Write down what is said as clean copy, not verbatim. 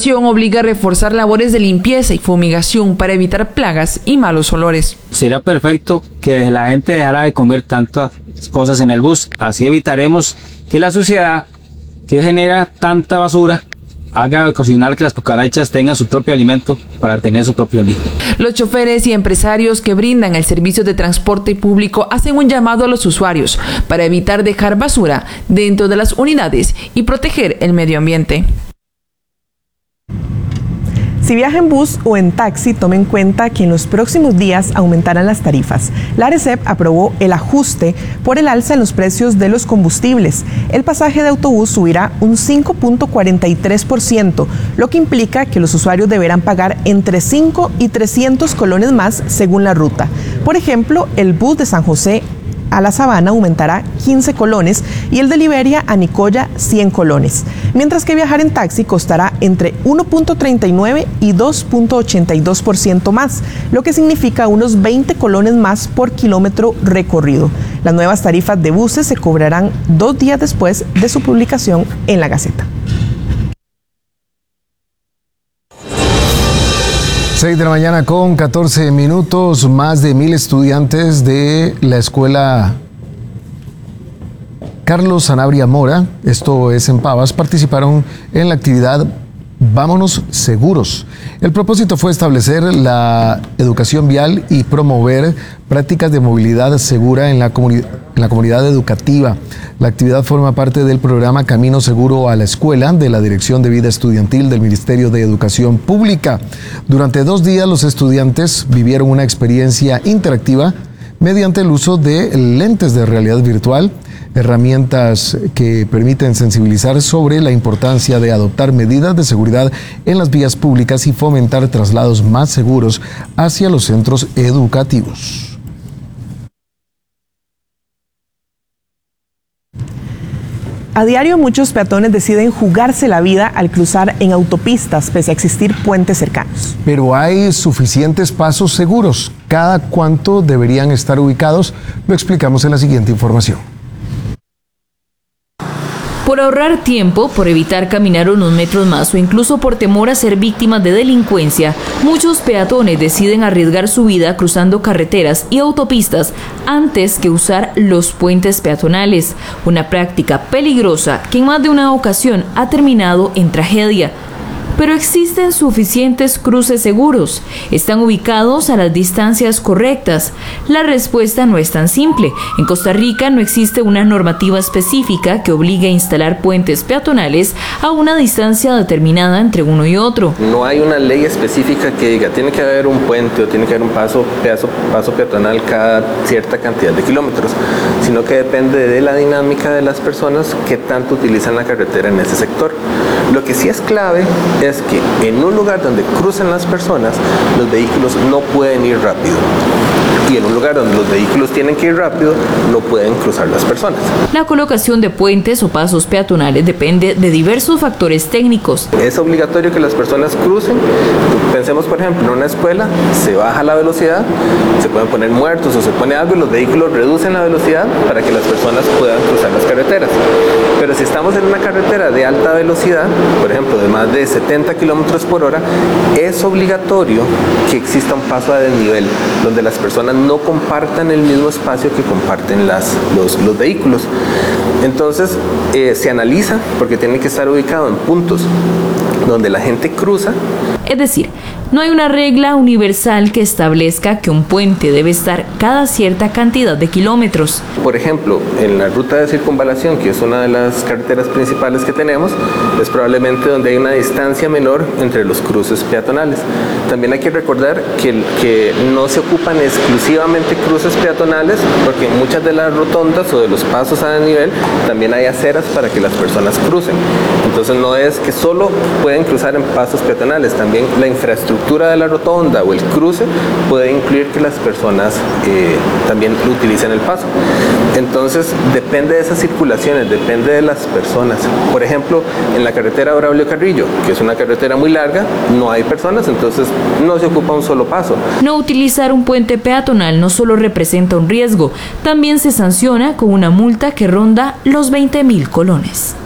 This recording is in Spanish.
situación obliga a reforzar labores de limpieza y fumigación para evitar plagas y malos olores. Sería perfecto que la gente dejara de comer tantas cosas en el bus. Así evitaremos que la suciedad que genera tanta basura haga cocinar que las cucarachas tengan su propio alimento para tener su propio líquido. Los choferes y empresarios que brindan el servicio de transporte público hacen un llamado a los usuarios para evitar dejar basura dentro de las unidades y proteger el medio ambiente. Si viaja en bus o en taxi, tome en cuenta que en los próximos días aumentarán las tarifas. La ARECEP aprobó el ajuste por el alza en los precios de los combustibles. El pasaje de autobús subirá un 5.43%, lo que implica que los usuarios deberán pagar entre 5 y 300 colones más según la ruta. Por ejemplo, el bus de San José a La Sabana aumentará 15 colones y el de Liberia a Nicoya 100 colones, mientras que viajar en taxi costará entre 1.39 y 2.82% más, lo que significa unos 20 colones más por kilómetro recorrido. Las nuevas tarifas de buses se cobrarán 2 días después de su publicación en la Gaceta. 6 de la mañana con 14 minutos, más de 1000 estudiantes de la escuela Carlos Sanabria Mora, esto es en Pavas, participaron en la actividad Vámonos Seguros. El propósito fue establecer la educación vial y promover prácticas de movilidad segura en la comunidad educativa. La actividad forma parte del programa Camino Seguro a la Escuela de la Dirección de Vida Estudiantil del Ministerio de Educación Pública. Durante 2 días los estudiantes vivieron una experiencia interactiva mediante el uso de lentes de realidad virtual, herramientas que permiten sensibilizar sobre la importancia de adoptar medidas de seguridad en las vías públicas y fomentar traslados más seguros hacia los centros educativos. A diario muchos peatones deciden jugarse la vida al cruzar en autopistas pese a existir puentes cercanos. Pero hay suficientes pasos seguros. ¿Cada cuánto deberían estar ubicados? Lo explicamos en la siguiente información. Por ahorrar tiempo, por evitar caminar unos metros más o incluso por temor a ser víctimas de delincuencia, muchos peatones deciden arriesgar su vida cruzando carreteras y autopistas antes que usar los puentes peatonales, una práctica peligrosa que en más de una ocasión ha terminado en tragedia. Pero existen suficientes cruces seguros. ¿Están ubicados a las distancias correctas? La respuesta no es tan simple. En Costa Rica no existe una normativa específica que obligue a instalar puentes peatonales a una distancia determinada entre uno y otro. No hay una ley específica que diga tiene que haber un puente o tiene que haber un paso peatonal cada cierta cantidad de kilómetros, sino que depende de la dinámica de las personas que tanto utilizan la carretera en ese sector. Lo que sí es clave es que en un lugar donde cruzan las personas, los vehículos no pueden ir rápido. Y en un lugar donde los vehículos tienen que ir rápido, no pueden cruzar las personas. La colocación de puentes o pasos peatonales depende de diversos factores técnicos. Es obligatorio que las personas crucen. Pensemos, por ejemplo, en una escuela, se baja la velocidad, se pueden poner muertos o se pone algo y los vehículos reducen la velocidad para que las personas puedan cruzar las carreteras. Pero si estamos en una carretera de alta velocidad, por ejemplo, de más de 70 kilómetros por hora, es obligatorio que exista un paso a desnivel, donde las personas no compartan el mismo espacio que comparten los vehículos. Entonces, se analiza porque tiene que estar ubicado en puntos donde la gente cruza. Es decir, no hay una regla universal que establezca que un puente debe estar cada cierta cantidad de kilómetros. Por ejemplo, en la ruta de circunvalación, que es una de las carreteras principales que tenemos, es probablemente donde hay una distancia menor entre los cruces peatonales. También hay que recordar que no se ocupan exclusivamente cruces peatonales, porque en muchas de las rotondas o de los pasos a desnivel también hay aceras para que las personas crucen. Entonces no es que solo pueden cruzar en pasos peatonales, también la infraestructura de la rotonda o el cruce puede incluir que las personas también utilicen el paso. Entonces depende de esas circulaciones, depende de las personas. Por ejemplo, en la carretera Braulio Carrillo, que es una carretera muy larga, no hay personas, entonces no se ocupa un solo paso. No utilizar un puente peatonal no solo representa un riesgo, también se sanciona con una multa que ronda los 20.000 colones.